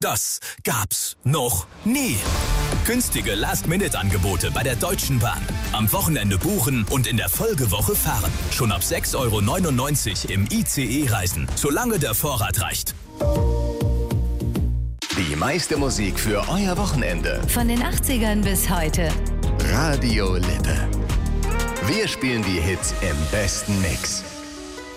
Das gab's noch nie. Günstige Last-Minute-Angebote bei der Deutschen Bahn. Am Wochenende buchen und in der Folgewoche fahren. Schon ab 6,99 € im ICE reisen, solange der Vorrat reicht. Die meiste Musik für euer Wochenende. Von den 80ern bis heute. Radio Lippe. Wir spielen die Hits im besten Mix.